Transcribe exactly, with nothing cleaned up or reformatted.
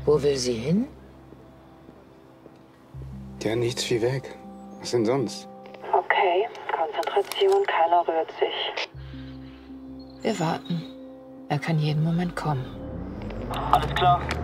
Wo will sie hin? Ja, nichts wie weg. Was denn sonst? Okay, Konzentration, keiner rührt sich. Wir warten. Er kann jeden Moment kommen. Alles klar.